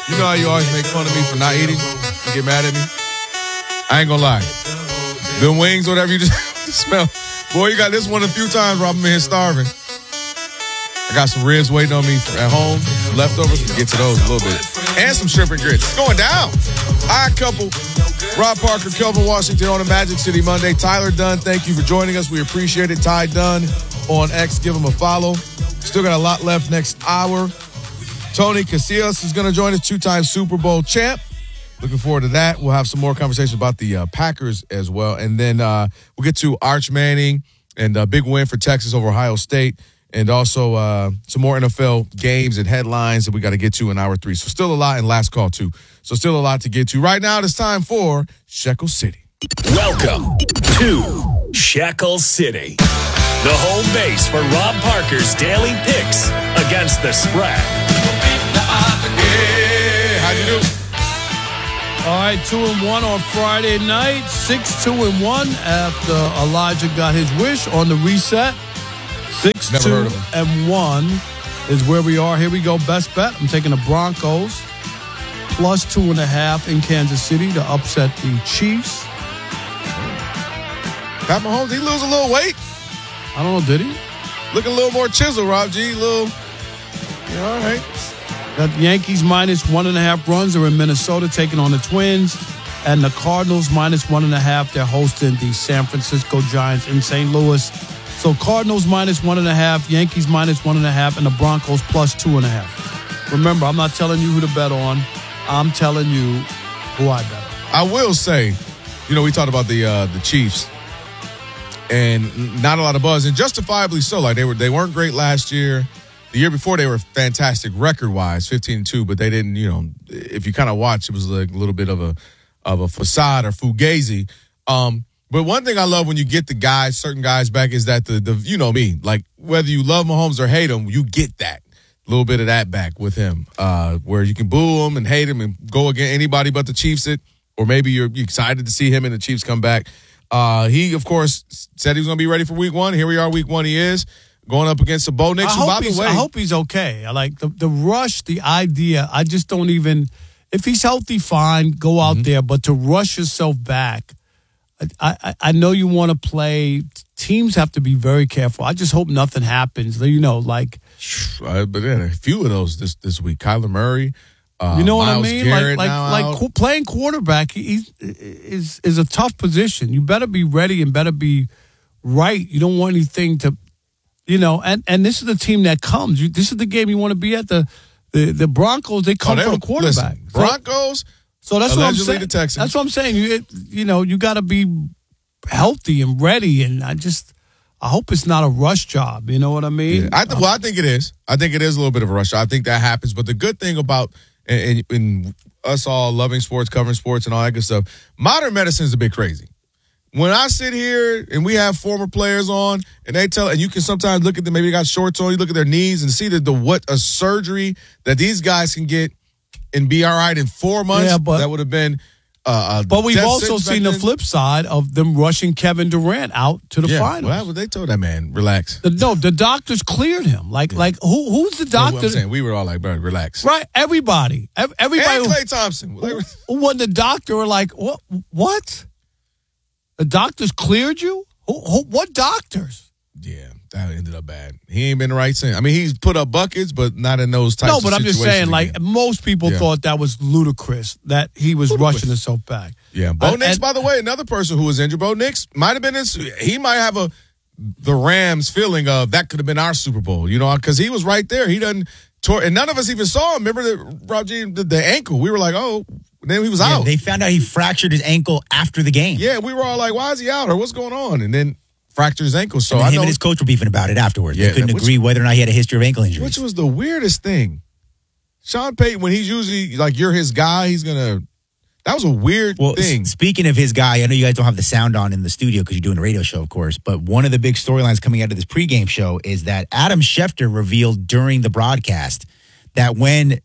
You know how you always make fun of me for not eating? You get mad at me? I ain't gonna lie. Them wings, whatever you just smell. Boy, you got this one a few times where I'm in here starving. I got some ribs waiting on me at home. Some leftovers. We'll get to those a little bit. And some shrimp and grits. It's going down. Odd Couple. Rob Parker, Kelvin Washington on a Magic City Monday. Tyler Dunn, thank you for joining us. We appreciate it. Ty Dunn on X. Give him a follow. Still got a lot left next hour. Tony Casillas is going to join us, two-time Super Bowl champ. Looking forward to that. We'll have some more conversations about the Packers as well. And then we'll get to Arch Manning and a big win for Texas over Ohio State. And also some more NFL games and headlines that we got to get to in hour 3. So still a lot, and last call too. So still a lot to get to. Right now it's time for Shekel City. Welcome to Shekel City, the home base for Rob Parker's daily picks against the spread. Yeah, how'd you do? All right, 2-1 on Friday night, 6-2-1 after Elijah got his wish on the reset. 6-2-1 is where we are. Here we go. Best bet. I'm taking the Broncos plus 2.5 in Kansas City to upset the Chiefs. Pat Mahomes, he lose a little weight. I don't know, did he? Looking a little more chiseled, Rob G. All right. Got Yankees minus 1.5 runs are in Minnesota taking on the Twins. And the Cardinals minus 1.5. They're hosting the San Francisco Giants in St. Louis. So Cardinals minus 1.5, Yankees minus 1.5, and the Broncos plus 2.5. Remember, I'm not telling you who to bet on. I'm telling you who I bet on. I will say, we talked about the Chiefs, and not a lot of buzz, and justifiably so. Like they weren't great last year. The year before they were fantastic record-wise, 15-2, but they didn't. If you kind of watch, it was like a little bit of a facade or fugazi. But one thing I love when you get the certain guys back is that the like whether you love Mahomes or hate him, you get that little bit of that back with him, where you can boo him and hate him and go against anybody but the Chiefs. Or maybe you're excited to see him and the Chiefs come back. He of course said he was going to be ready for Week 1. Here we are, Week 1. He is going up against the Bo Nix. I hope he's okay. I like the rush, the idea. I just don't even. If he's healthy, fine, go out there. But to rush yourself back. I know you want to play. Teams have to be very careful. I just hope nothing happens. But yeah, a few of those this week. Kyler Murray, you know what Myles I mean? Garrett Playing quarterback is a tough position. You better be ready and better be right. You don't want anything to, And this is the team that comes. This is the game you want to be at. The Broncos. They come for the quarterback. Listen, Broncos. So that's what I'm saying. The Texans. That's what I'm saying. You got to be healthy and ready, and I hope it's not a rush job. You know what I mean? Yeah. I think it is. I think it is a little bit of a rush. I think that happens. But the good thing about and us all loving sports, covering sports, and all that good stuff, modern medicine is a bit crazy. When I sit here and we have former players on, and they tell, and you can sometimes look at them, maybe they got shorts on, you look at their knees and see what a surgery that these guys can get and be all right in 4 months. Yeah, that would have been but we've also seen the flip side of them rushing Kevin Durant out to the finals. Well, they told that man, relax. The doctors cleared him. Like who's the doctor? I'm saying we were all like, bro, relax. Right, everybody. And Klay Thompson. Who was the doctor were like, what? The doctors cleared you? What doctors? Yeah, that ended up bad. He ain't been right since. I mean, he's put up buckets, but not in those types of situations. No, but I'm just saying, like, most people thought that was ludicrous, that he was rushing himself back. Yeah, Bo Nix, by the way, another person who was injured. Bo Nix might have been he might have the Rams feeling of that could have been our Super Bowl, because he was right there. He doesn't and none of us even saw him. Remember Rob G, the ankle? We were like, oh, then he was out. They found out he fractured his ankle after the game. Yeah, we were all like, why is he out or what's going on? And then fractured his ankle. So him and his coach were beefing about it afterwards. They couldn't agree whether or not he had a history of ankle injuries. Which was the weirdest thing. Sean Payton, when he's usually like, you're his guy, that was a weird thing. Speaking of his guy, I know you guys don't have the sound on in the studio because you're doing a radio show, of course, but one of the big storylines coming out of this pregame show is that Adam Schefter revealed during the broadcast that when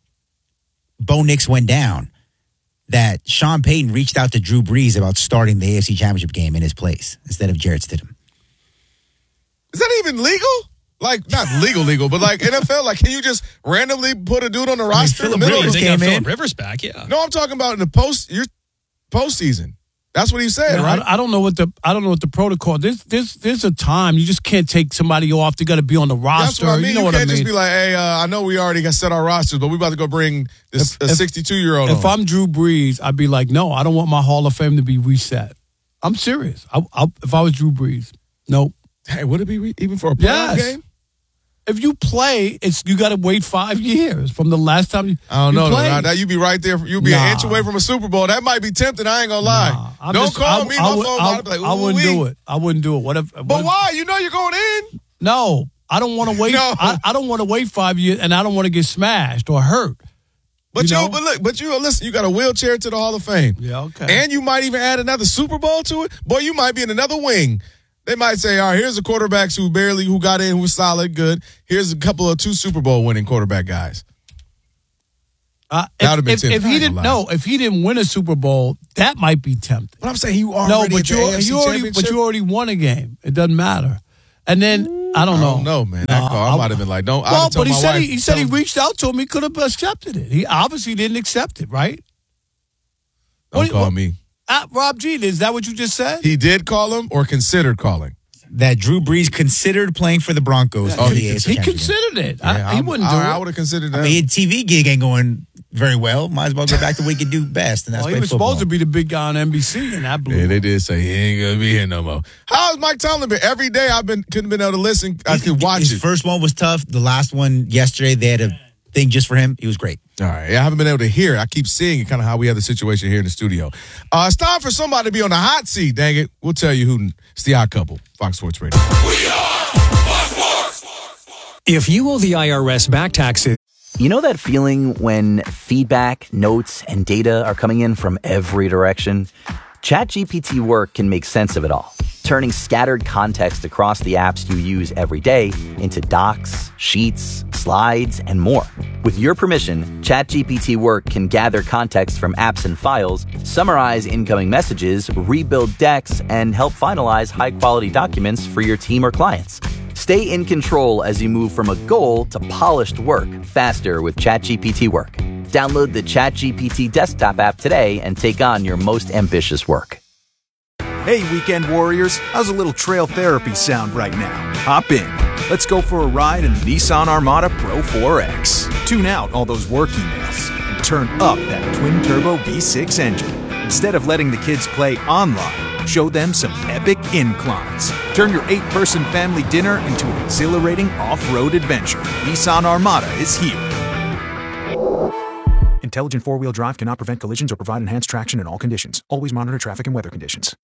Bo Nix went down, that Sean Payton reached out to Drew Brees about starting the AFC Championship game in his place instead of Jarrett Stidham. Is that even legal? Like, not legal, but like NFL, like, can you just randomly put a dude on the roster? Philip middle of Rivers, the they got game? Philip Rivers back, yeah. No, I'm talking about in the postseason. That's what he said, right? I don't know what the protocol. There's a time you just can't take somebody off. They got to be on the roster. That's what I mean. You know you what can't I mean? just be like, hey, I know we already got set our rosters, but we about to go bring this a 62-year-old on. If I'm Drew Brees, I'd be like, no, I don't want my Hall of Fame to be reset. I'm serious. If I was Drew Brees, nope. Hey, would it be even for a playoff game? If you play, you got to wait 5 years from the last time you. I don't know. played. Now you'd be right there. You'd be an inch away from a Super Bowl. That might be tempting. I ain't gonna lie. Don't call me. My phone. I wouldn't do it. I wouldn't do it. But why? You know you're going in. No, I don't want to wait. No. I don't want to wait 5 years, and I don't want to get smashed or hurt. But you know? listen. You got a wheelchair to the Hall of Fame. Yeah, okay. And you might even add another Super Bowl to it. Boy, you might be in another wing. They might say, all right, here's the quarterbacks who got in, who was solid, good. Here's a couple of 2 Super Bowl winning quarterback guys. That would have been tempting. If he didn't win a Super Bowl, that might be tempting. But I'm saying you already but you already won a game. It doesn't matter. And then I don't know. No, man. That call, I might have been like, don't. Well, but he said he reached out to him. He could have accepted it. He obviously didn't accept it, right? Don't call me. Rob G, is that what you just said? He did call him or considered calling? That Drew Brees considered playing for the Broncos. He considered it. He wouldn't do it. I would have considered that. I mean, his TV gig ain't going very well. Might as well go back to what he could do best, and that's he was supposed to be the big guy on NBC, and that blew. Yeah, they did say he ain't gonna be here no more. How's Mike Tomlin been? Every day couldn't been able to listen. I could watch it. His first one was tough. The last one yesterday, they had a thing just for him. He was great. All right. I haven't been able to hear it. I keep seeing it, kind of how we have the situation here in the studio. It's time for somebody to be on the hot seat, dang it. We'll tell you who. It's the Odd Couple, Fox Sports Radio. We are Fox Sports. If you owe the IRS back taxes. You know that feeling when feedback, notes, and data are coming in from every direction? ChatGPT Work can make sense of it all, turning scattered context across the apps you use every day into docs, sheets, slides, and more. With your permission, ChatGPT Work can gather context from apps and files, summarize incoming messages, rebuild decks, and help finalize high-quality documents for your team or clients. Stay in control as you move from a goal to polished work faster with ChatGPT Work. Download the ChatGPT desktop app today and take on your most ambitious work. Hey, weekend warriors, how's a little trail therapy sound right now? Hop in. Let's go for a ride in the Nissan Armada Pro 4X. Tune out all those work emails and turn up that twin-turbo V6 engine. Instead of letting the kids play online, show them some epic inclines. Turn your 8-person family dinner into an exhilarating off-road adventure. Nissan Armada is here. Intelligent four-wheel drive cannot prevent collisions or provide enhanced traction in all conditions. Always monitor traffic and weather conditions.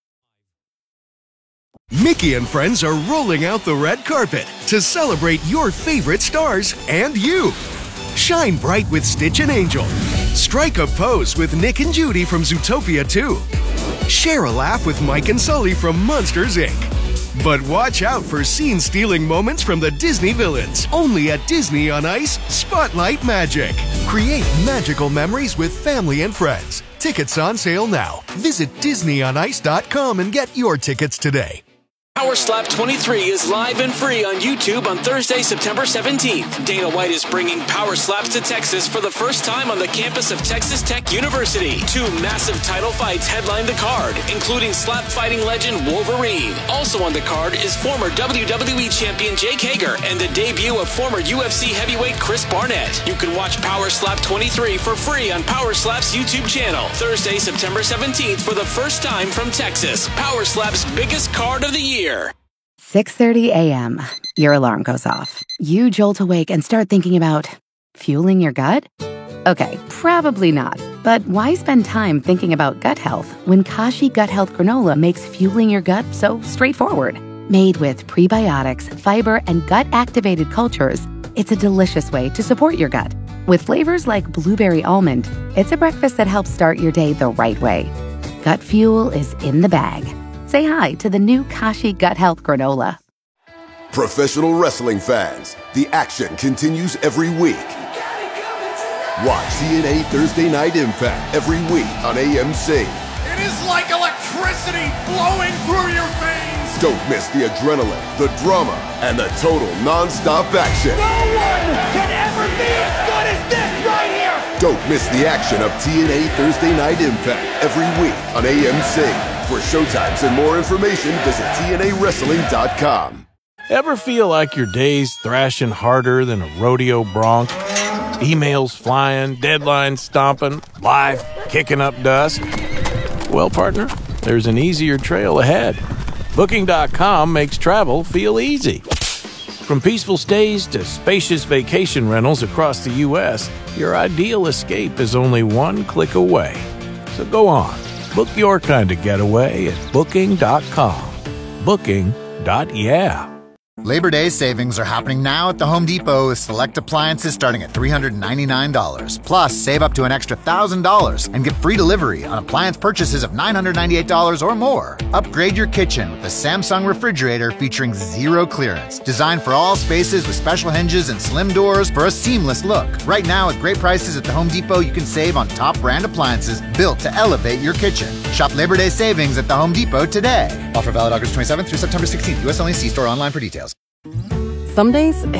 Mickey and friends are rolling out the red carpet to celebrate your favorite stars and you. Shine bright with Stitch and Angel. Strike a pose with Nick and Judy from Zootopia 2. Share a laugh with Mike and Sully from Monsters, Inc. But watch out for scene-stealing moments from the Disney villains. Only at Disney on Ice, Spotlight Magic. Create magical memories with family and friends. Tickets on sale now. Visit DisneyOnIce.com and get your tickets today. Power Slap 23 is live and free on YouTube on Thursday, September 17th. Dana White is bringing Power Slaps to Texas for the first time on the campus of Texas Tech University. 2 massive title fights headline the card, including slap fighting legend Wolverine. Also on the card is former WWE champion Jake Hager and the debut of former UFC heavyweight Chris Barnett. You can watch Power Slap 23 for free on Power Slap's YouTube channel. Thursday, September 17th for the first time from Texas. Power Slap's biggest card of the year. 6:30 a.m. Your alarm goes off. You jolt awake and start thinking about fueling your gut? Okay, probably not. But why spend time thinking about gut health when Kashi Gut Health Granola makes fueling your gut so straightforward? Made with prebiotics, fiber, and gut-activated cultures, it's a delicious way to support your gut. With flavors like blueberry almond, it's a breakfast that helps start your day the right way. Gut fuel is in the bag. Say hi to the new Kashi Gut Health Granola. Professional wrestling fans, the action continues every week. Watch TNA Thursday Night Impact every week on AMC. It is like electricity flowing through your veins. Don't miss the adrenaline, the drama, and the total non-stop action. No one can ever be as good as this right here! Don't miss the action of TNA Thursday Night Impact every week on AMC. For showtimes and more information, visit TNAWrestling.com. Ever feel like your day's thrashing harder than a rodeo bronc? Emails flying, deadlines stomping, life kicking up dust? Well, partner, there's an easier trail ahead. Booking.com makes travel feel easy. From peaceful stays to spacious vacation rentals across the U.S., your ideal escape is only one click away. So go on, book your kind of getaway at Booking.com. Booking.yeah. Labor Day savings are happening now at the Home Depot with select appliances starting at $399. Plus, save up to an extra $1,000 and get free delivery on appliance purchases of $998 or more. Upgrade your kitchen with a Samsung refrigerator featuring zero clearance. Designed for all spaces with special hinges and slim doors for a seamless look. Right now, at great prices at the Home Depot, you can save on top brand appliances built to elevate your kitchen. Shop Labor Day savings at the Home Depot today. Offer valid August 27th through September 16th. U.S. only. See store online for details. Some days